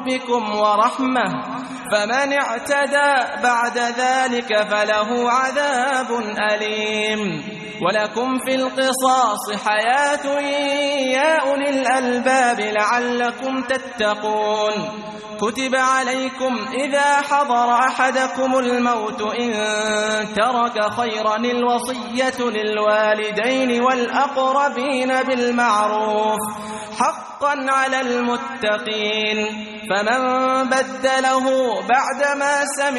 ربكم ورحمة فمن اعتدى بعد ذلك فله عذاب أليم ولكم في القصاص حياة يا أولي الألباب لعلكم تتقون كتب عليكم إذا حضر أحدكم الموت إن ترك خيرا الوصية للوالدين والأقربين بالمعروف حقا على المتقين فمن بدله بعدما سمع